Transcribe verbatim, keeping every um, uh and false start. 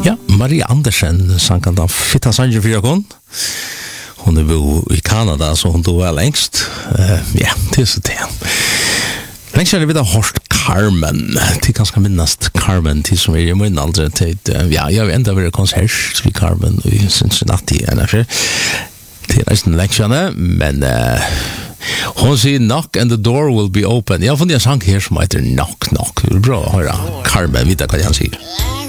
Ja, Maria Andersen sang kan da fitta sanger for jakon. Hon er bo i Kanada, så hon då er längst. Uh, ja, det er så det. Längst er det vi da hørt Carmen. Til ganske minnast Carmen, til som er i min aldre til, uh, ja, jeg har enda vært konsert ved Carmen i Cincinnati, ennå. Til resten leksjane, men uh, hon sier knock and the door will be open. Jeg har funnet en sang her som heter knock knock. Det er bra å høre Carmen, vite hva han sier.